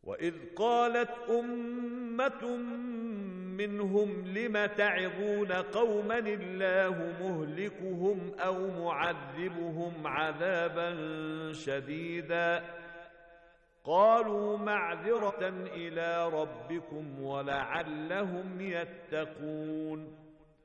وإذ قالت أمة منهم لم تعظون قوما الله مهلكهم أو معذبهم عذابا شديدا قالوا معذرة إلى ربكم ولعلهم يتقون